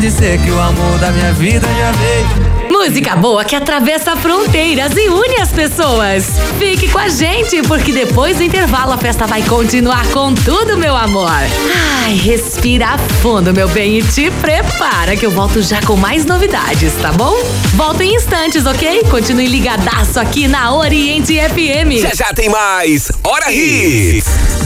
dizer que o amor da minha vida já veio. Música boa que atravessa fronteiras e une as pessoas. Fique com a gente, porque depois do intervalo a festa vai continuar com tudo, meu amor. Ai, respira fundo, meu bem, e te prepara que eu volto já com mais novidades, tá bom? Volto em instantes, ok? Continue ligadaço aqui na Oriente FM. Já tem mais Hora Hits.